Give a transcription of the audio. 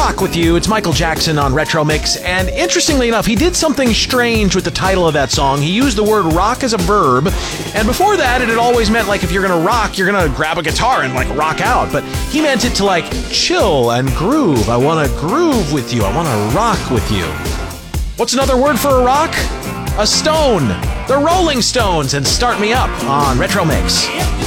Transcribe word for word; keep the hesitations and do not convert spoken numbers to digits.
Rock With You. It's Michael Jackson on Retro Mix. And interestingly enough, he did something strange with the title of that song. He used the word rock as a verb. And before that, it had always meant, like, if you're going to rock, you're going to grab a guitar and, like, rock out. But he meant it to, like, chill and groove. I want to groove with you. I want to rock with you. What's another word for a rock? A stone. The Rolling Stones and Start Me Up on Retro Mix.